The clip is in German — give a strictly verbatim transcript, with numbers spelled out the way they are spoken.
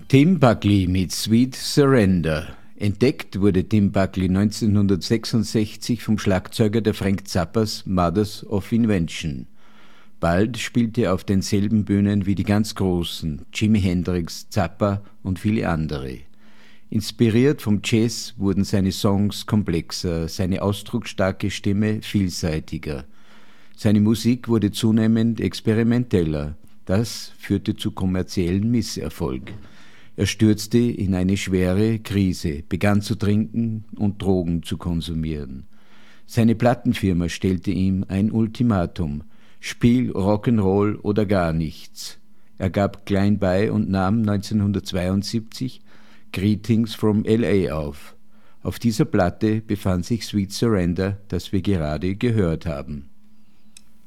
Tim Buckley mit Sweet Surrender. Entdeckt wurde Tim Buckley neunzehnhundertsechsundsechzig vom Schlagzeuger der Frank Zappas Mothers of Invention. Bald spielte er auf denselben Bühnen wie die ganz Großen, Jimi Hendrix, Zappa und viele andere. Inspiriert vom Jazz wurden seine Songs komplexer, seine ausdrucksstarke Stimme vielseitiger. Seine Musik wurde zunehmend experimenteller. Das führte zu kommerziellen Misserfolg. Er stürzte in eine schwere Krise, begann zu trinken und Drogen zu konsumieren. Seine Plattenfirma stellte ihm ein Ultimatum: Spiel Rock'n'Roll oder gar nichts. Er gab klein bei und nahm neunzehnhundertzweiundsiebzig Greetings from L A auf. Auf dieser Platte befand sich Sweet Surrender, das wir gerade gehört haben.